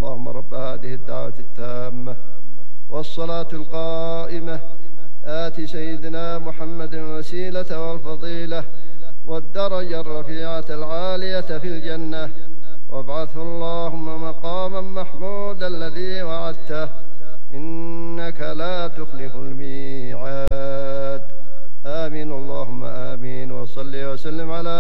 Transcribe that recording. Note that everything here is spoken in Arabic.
اللهم رب هذه الدعوة التامة والصلاة القائمة آت سيدنا محمد الوسيلة والفضيلة والدرجة الرفيعة العالية في الجنة، وابعثه اللهم مقاما محمودا الذي وعدته، إنك لا تخلف الميعاد. آمين اللهم آمين. وصل وسلم على